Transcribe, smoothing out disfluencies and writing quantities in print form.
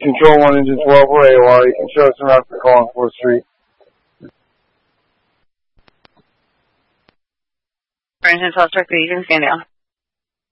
Control 1, Engine 12, we're AOR. You can show us around for call on 4th Street. Engine 12, check the, you can stand down.